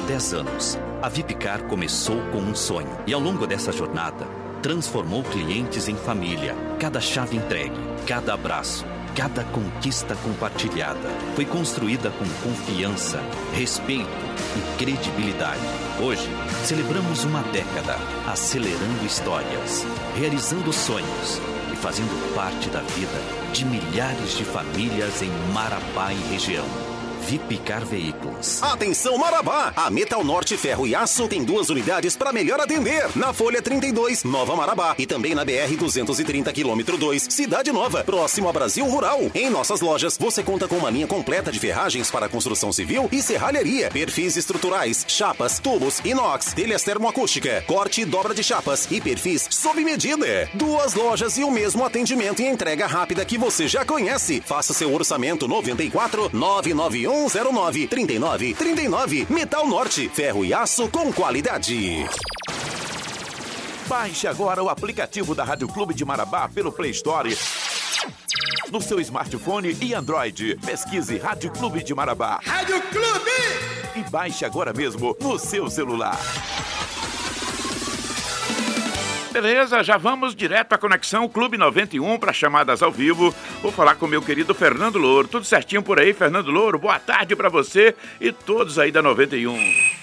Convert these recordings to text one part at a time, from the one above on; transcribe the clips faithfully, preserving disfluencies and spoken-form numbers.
dez anos, a Vipcar começou com um sonho e ao longo dessa jornada, transformou clientes em família. Cada chave entregue, cada abraço, cada conquista compartilhada foi construída com confiança, respeito e credibilidade. Hoje, celebramos uma década, acelerando histórias, realizando sonhos e fazendo parte da vida de milhares de famílias em Marabá e região. Vipcar Veículos. Atenção Marabá! A Metal Norte Ferro e Aço tem duas unidades para melhor atender. Na Folha trinta e dois, Nova Marabá. E também na B R duzentos e trinta, quilômetro dois, Cidade Nova, próximo a Brasil Rural. Em nossas lojas, você conta com uma linha completa de ferragens para construção civil e serralheria. Perfis estruturais, chapas, tubos, inox, telhas termoacústica, corte e dobra de chapas e perfis sob medida. Duas lojas e o mesmo atendimento e entrega rápida que você já conhece. Faça seu orçamento noventa e quatro, nove nove um zero nove, trinta e nove, trinta e nove. Metal Norte, ferro e aço com qualidade. Baixe agora o aplicativo da Rádio Clube de Marabá pelo Play Store. No seu smartphone e Android. Pesquise Rádio Clube de Marabá. Rádio Clube! E baixe agora mesmo no seu celular. Beleza, já vamos direto à conexão Clube noventa e um para chamadas ao vivo. Vou falar com o meu querido Fernando Louro. Tudo certinho por aí, Fernando Louro? Boa tarde para você e todos aí da noventa e um.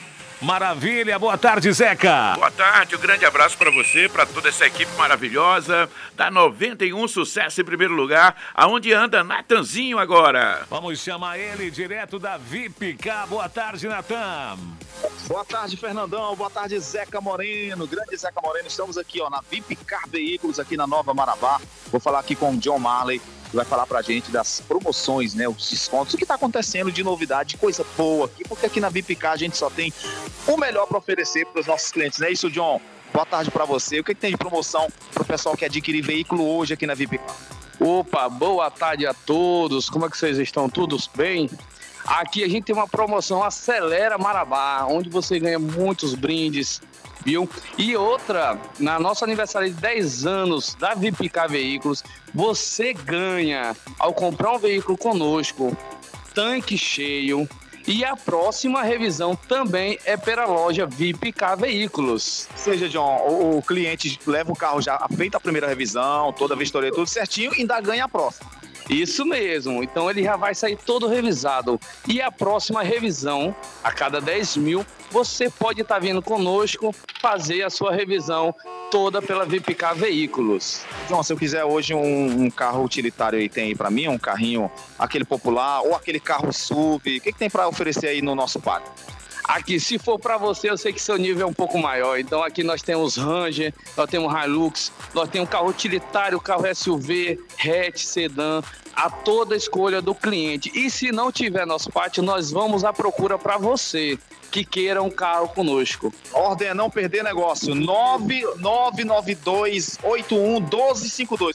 Maravilha, boa tarde, Zeca. Boa tarde, um grande abraço para você, para toda essa equipe maravilhosa da noventa e um, sucesso em primeiro lugar. Aonde anda Natanzinho agora? Vamos chamar ele direto da Vipcar. Boa tarde, Natan. Boa tarde, Fernandão. Boa tarde, Zeca Moreno. Grande Zeca Moreno. Estamos aqui ó, na Vipcar Veículos, aqui na Nova Marabá. Vou falar aqui com o John Marley, que vai falar pra gente das promoções, né, os descontos, o que tá acontecendo de novidade, coisa boa aqui, porque aqui na Vipcar a gente só tem o melhor para oferecer para os nossos clientes, não é isso, John? Boa tarde para você. O que, que tem de promoção pro pessoal que adquirir veículo hoje aqui na Vipcar? Opa, boa tarde a todos. Como é que vocês estão? Todos bem? Aqui a gente tem uma promoção Acelera Marabá, onde você ganha muitos brindes, viu? E outra, na nosso aniversário de dez anos da Vipcar Veículos, você ganha, ao comprar um veículo conosco, tanque cheio. E a próxima revisão também é pela loja Vipcar Veículos. Ou seja, John, o, o cliente leva o carro já feita a primeira revisão, toda a vistoria, tudo certinho, e ainda ganha a próxima. Isso mesmo, então ele já vai sair todo revisado. E a próxima revisão, a cada dez mil, você pode estar vindo conosco fazer a sua revisão toda pela Vipcar Veículos. João, se eu quiser hoje um, um carro utilitário aí, tem aí pra mim, um carrinho, aquele popular, ou aquele carro S U V, o que, que tem pra oferecer aí no nosso pátio? Aqui, se for para você, eu sei que seu nível é um pouco maior. Então aqui nós temos Ranger, nós temos Hilux, nós temos carro utilitário, carro S U V, hatch, sedã, a toda a escolha do cliente. E se não tiver nosso pátio, nós vamos à procura para você que queira um carro conosco. Ordem é não perder negócio. nove nove nove dois oito um um dois cinco dois.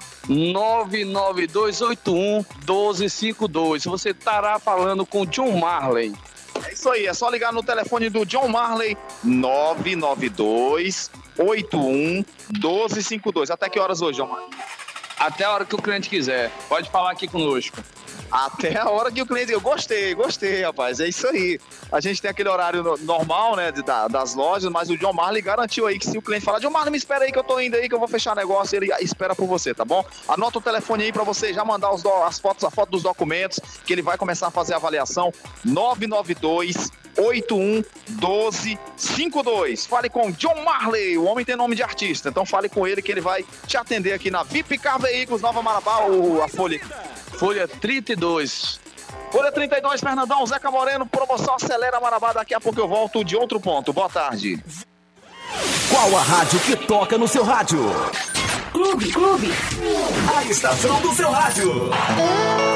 nove nove dois oito um um dois cinco dois. Você estará falando com o John Marley. É isso aí, é só ligar no telefone do John Marley, nove nove dois oito um um dois cinco dois. Até que horas hoje, John Marley? Até a hora que o cliente quiser. Pode falar aqui conosco. Até a hora que o cliente... Eu gostei, gostei, rapaz. É isso aí. A gente tem aquele horário normal, né, da, das lojas, mas o John Marley garantiu aí que se o cliente falar, John Marley, me espera aí que eu tô indo aí, que eu vou fechar negócio, ele espera por você, tá bom? Anota o telefone aí pra você já mandar os do, as fotos, a foto dos documentos, que ele vai começar a fazer a avaliação. nove nove dois oito um um dois cinco dois. Fale com John Marley, o homem tem nome de artista, então fale com ele que ele vai te atender aqui na Vipcar Veículos, Nova Marabá, ou a Folha. Folha trinta e dois. Folha trinta e dois, Fernandão, Zeca Moreno, promoção Acelera Marabá. Daqui a pouco eu volto de outro ponto. Boa tarde. Qual a rádio que toca no seu rádio? Clube, Clube. A estação do seu rádio.